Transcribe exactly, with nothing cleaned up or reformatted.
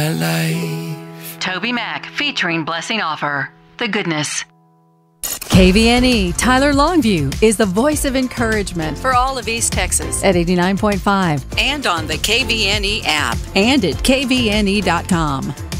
life. Toby Mac featuring Blessing Offer. The goodness. K V N E Tyler Longview is the voice of encouragement for all of East Texas at eighty-nine point five and on the K V N E app and at K V N E dot com.